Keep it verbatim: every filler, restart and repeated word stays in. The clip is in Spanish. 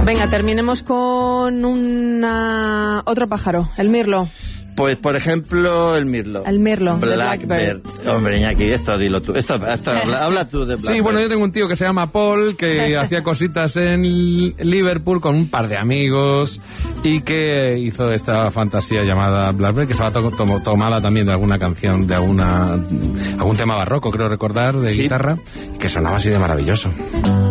Venga, terminemos con una... otro pájaro, el mirlo. Pues, por ejemplo, el mirlo. El mirlo, Blackbird. Hombre, Iñaki, esto dilo tú. Esto, esto habla, habla tú de Blackbird. Sí, bueno, yo tengo un tío que se llama Paul, que hacía cositas en Liverpool con un par de amigos y que hizo esta fantasía llamada Blackbird, que estaba to to tomada también de alguna canción, de alguna algún tema barroco, creo recordar, de sí. guitarra, que sonaba así de maravilloso.